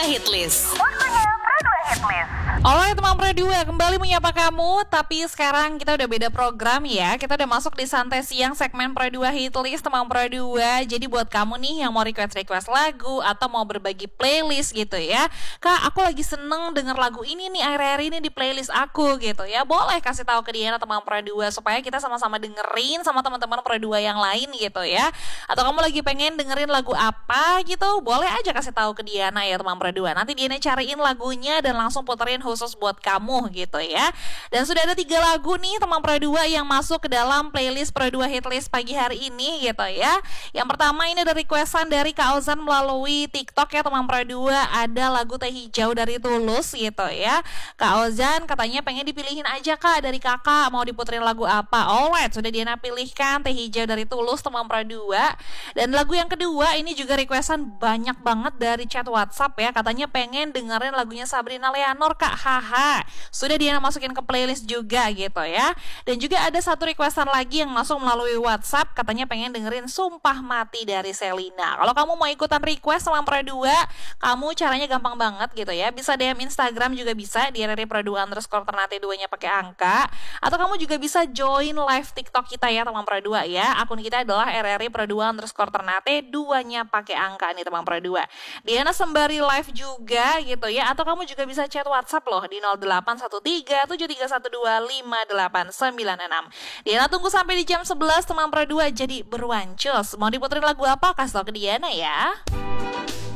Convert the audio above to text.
Hitlist. Alright teman Pro 2, kembali menyapa kamu. Tapi sekarang kita udah beda program ya. Kita udah masuk di Santai Siang segmen Pro 2 Hitlist teman Pro 2. Jadi buat kamu nih yang mau request lagu atau mau berbagi playlist gitu ya, Kak aku lagi seneng denger lagu ini nih akhir-akhir ini di playlist aku gitu ya, boleh kasih tahu ke Diana teman Pro 2 supaya kita sama-sama dengerin sama teman-teman Pro 2 yang lain gitu ya. Atau kamu lagi pengen dengerin lagu apa gitu, boleh aja kasih tahu ke Diana ya teman Pro 2. Nanti Diana cariin lagunya dan langsung puterin khusus buat kamu gitu ya. Dan sudah ada 3 lagu nih teman Pro 2 yang masuk ke dalam playlist Pro 2 Hitlist pagi hari ini gitu ya. Yang pertama ini ada requestan dari Kak Ozan melalui TikTok ya teman Pro 2, ada lagu Teh Hijau dari Tulus gitu ya. Kak Ozan katanya pengen dipilihin aja Kak dari kakak, mau diputerin lagu apa. Alright, sudah Diana pilihkan Teh Hijau dari Tulus teman Pro 2. Dan lagu yang kedua ini juga requestan banyak banget dari chat WhatsApp ya, katanya pengen dengerin lagunya Sabrina Leanor Kak, haha. Sudah Diana masukin ke playlist juga gitu ya. Dan juga ada satu requestan lagi yang masuk melalui WhatsApp, katanya pengen dengerin Sumpah Mati dari Selina. Kalau kamu mau ikutan request sama Pro 2, kamu caranya gampang banget gitu ya. Bisa DM Instagram juga bisa, di RRI Pro 2 _ Ternate 2-nya pakai angka. Atau kamu juga bisa join live TikTok kita ya teman Pro 2 ya. Akun kita adalah RRI Pro 2 _ Ternate 2-nya pakai angka nih teman Pro 2. Diana sembari live juga gitu ya. Atau kamu juga bisa chat WhatsApp loh di 081373125896. Diana tunggu sampai di jam 11 teman Pro 2. Jadi beruan cus. Mau diputerin lagu apa? Kasih tau ke Diana ya.